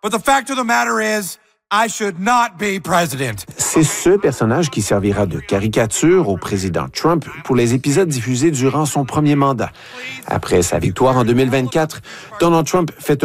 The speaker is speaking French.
But the fact of the matter is, I should not be president. C'est ce personnage qui servira de caricature au président Trump pour les épisodes diffusés durant son premier mandat. Après sa victoire en 2024, Donald Trump fait